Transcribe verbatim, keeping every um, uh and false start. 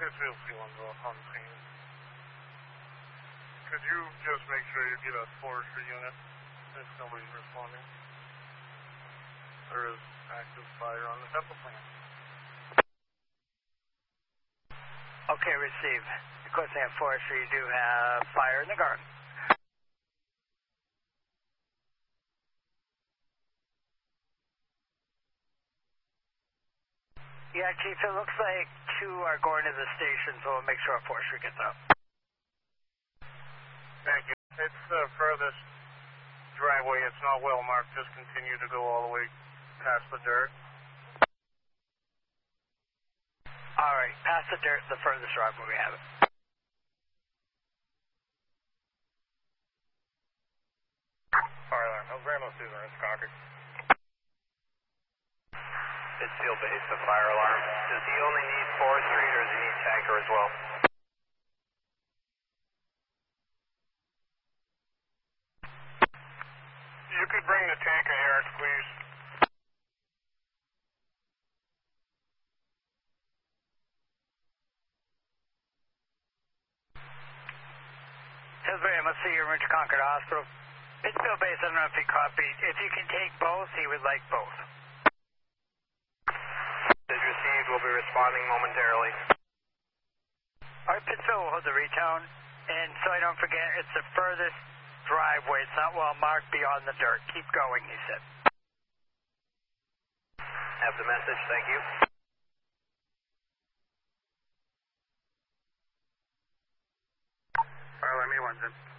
Pittsfield feelings off on scene. Could you just make sure you get a forestry unit if nobody's responding? There is active fire on the temple plant. Okay, receive. Of course, they have forestry. You do have fire in the garden. Yeah, Chief, it looks like two are going to the station, so we'll make sure our forestry gets up. Thank you. It's the furthest driveway. It's not well marked. Just continue to go all the way past the dirt. All right, past the dirt, the furthest driveway we have it. Fire alarm. How's Ramos Susan? It's Concord. Pittsfield base, the fire alarm. Does he only need forestry or does he need tanker as well? You could bring the tanker, Eric, please. Pillsbury, I must see you're in Concord Hospital. Pittsfield base, I don't know if he copied. If you can take both, he would like both. Is received, we'll be responding momentarily. All right, Pittsfield will hold the retone. And so I don't forget, it's the furthest driveway. It's not well marked beyond the dirt. Keep going, he said. Have the message, thank you. Fire alarm, me one, Jim.